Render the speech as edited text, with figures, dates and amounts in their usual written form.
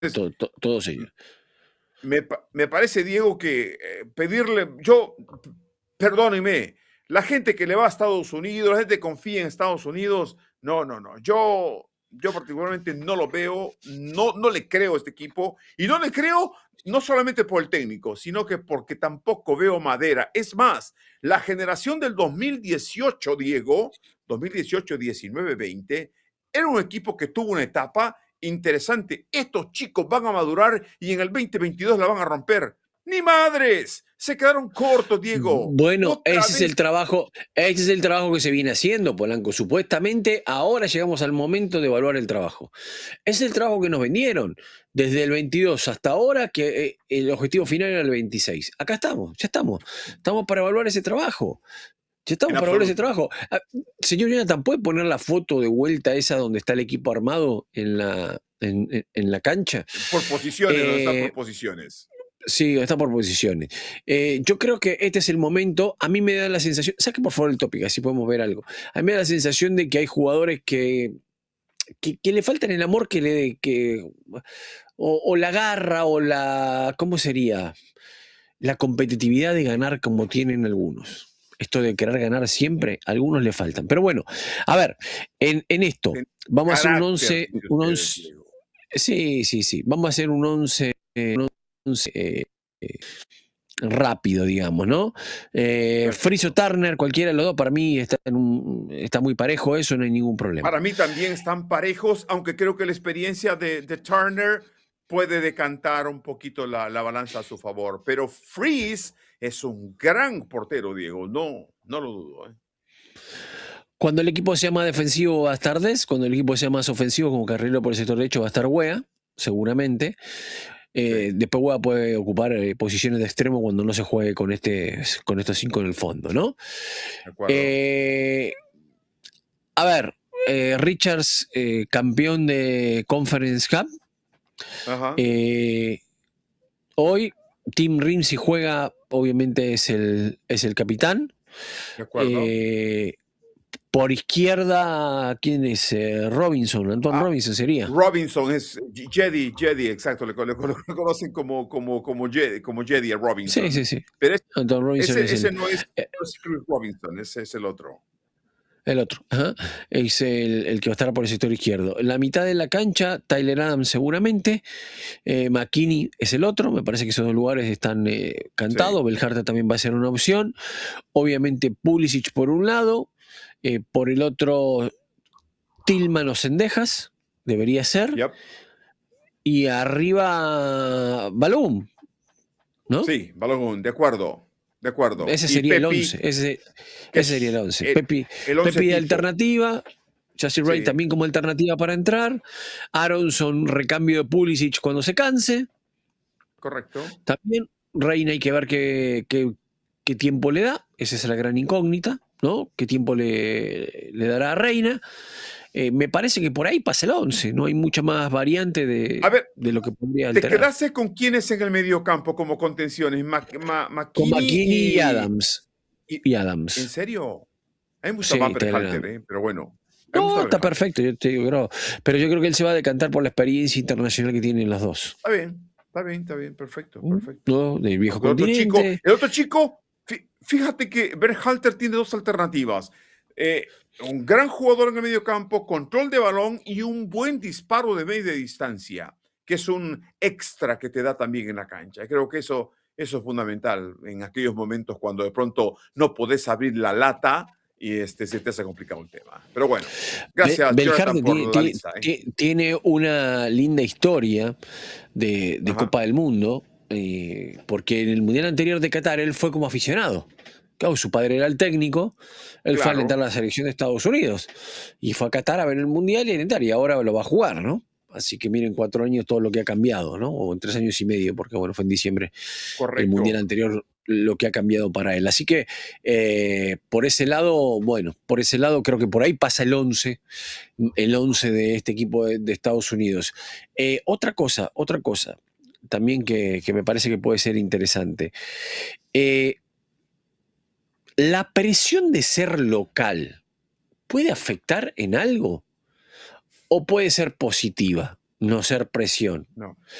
Todos ellos. Me parece, Diego, que pedirle, perdóneme, la gente que le va a Estados Unidos, la gente que confía en Estados Unidos, no. Yo particularmente no lo veo, no le creo a este equipo, y no le creo no solamente por el técnico, sino que porque tampoco veo madera. Es más, la generación del 2018, Diego, 2018, 19, 20, era un equipo que tuvo una etapa interesante. Estos chicos van a madurar y en el 2022 la van a romper. ¡Ni madres! Se quedaron cortos, Diego. Bueno, Otra vez. ese es el trabajo que se viene haciendo, Polanco. Supuestamente ahora llegamos al momento de evaluar el trabajo. Es el trabajo que nos vendieron desde el 22 hasta ahora, que el objetivo final era el 26. Acá estamos, ya estamos. Estamos para evaluar ese trabajo. Ya estamos En para evaluar ese absoluto. trabajo. Señor Jonathan, ¿puede poner la foto de vuelta esa donde está el equipo armado en la cancha? Por posiciones, donde están por posiciones. Sí, está por posiciones. Yo creo que este es el momento. A mí me da la sensación. Saque por favor el tópico, así podemos ver algo. A mí me da la sensación de que hay jugadores que le faltan el amor o la garra o la. ¿Cómo sería? La competitividad de ganar como tienen algunos. Esto de querer ganar siempre, a algunos le faltan. Pero bueno, a ver, en esto, vamos a hacer un Carácter, 11. dice Un usted, 11. Diego. Sí. Vamos a hacer un 11. Un 11 rápido, digamos, ¿no? Friso Turner, cualquiera de los dos, para mí está muy parejo eso, no hay ningún problema. Para mí también están parejos, aunque creo que la experiencia de Turner puede decantar un poquito la balanza a su favor. Pero Freeze es un gran portero, Diego. No lo dudo. Cuando el equipo sea más defensivo va a estar Des, cuando el equipo sea más ofensivo como carrilero por el sector derecho va a estar Wea, seguramente. Sí. Después Wea puede ocupar posiciones de extremo cuando no se juegue con estos 5 en el fondo, ¿no? De acuerdo. A ver, Richards, campeón de Conference Cup. Ajá. Hoy, Tim Rimsey juega, obviamente es el capitán. De acuerdo. Por izquierda, ¿quién es? Robinson, Antoine Robinson sería. Robinson es Jedi, exacto. Le conocen como Jedi a Robinson. Sí. Pero Antoine Robinson es ese no es Chris Robinson, ese es el otro. el otro. Ajá. Es el que va a estar por el sector izquierdo. En la mitad de la cancha, Tyler Adams seguramente. McKinney es el otro. Me parece que esos dos lugares están cantados. Sí. Belharta también va a ser una opción. Obviamente Pulisic por un lado. Por el otro, Tillman o Cendejas. Debería ser. Yep. Y arriba, Balloon, ¿no? Sí, Balogun, de acuerdo. Ese Y sería el Pepi, 11. Ese que sería el es 11. el 11 Pepi de tipo. alternativa. Chassis Ray Sí, también como alternativa para entrar. Aronson, recambio de Pulisic cuando se canse. correcto. También Reina hay que ver qué tiempo le da. Esa es la gran incógnita, ¿no? ¿Qué tiempo le dará a Reina? Me parece que por ahí pasa el 11. No hay mucha más variante A ver, de lo que podría ¿te alterar. quedaste con quiénes en el medio campo como contenciones? Con McKinney McKinney y Adams. Y ¿En Adams. serio? A mí me gusta más Sí, Tyler Berhalter, Adams. pero bueno. A mí me gusta No, está Berhalter. perfecto, yo te digo, pero yo creo que él se va a decantar por la experiencia internacional que tienen los dos. Está bien, perfecto. ¿No? Del viejo Aunque continente. el otro chico, fíjate que Berhalter tiene dos alternativas. Un gran jugador en el medio campo, control de balón y un buen disparo de media distancia, que es un extra que te da también en la cancha. Creo que eso es fundamental en aquellos momentos cuando de pronto no podés abrir la lata y se te hace complicado el tema. Pero bueno, gracias Jonathan Belharte por la lista. tiene una linda historia de Ajá, Copa del Mundo, porque en el Mundial anterior de Qatar él fue como aficionado. Claro, su padre era el técnico, él fue a alentar claro, a la selección de Estados Unidos y fue a Qatar a ver el Mundial y a alentar, y ahora lo va a jugar, ¿no? Así que miren, 4 años todo lo que ha cambiado, ¿no? O en 3 años y medio, porque bueno, fue en diciembre el Mundial correcto. anterior lo que ha cambiado para él. Así que por ese lado, bueno, por ese lado creo que por ahí pasa el 11 de este equipo de Estados Unidos. Otra cosa también que me parece que puede ser interesante. ¿La presión de ser local puede afectar en algo o puede ser positiva? no ser presión. No.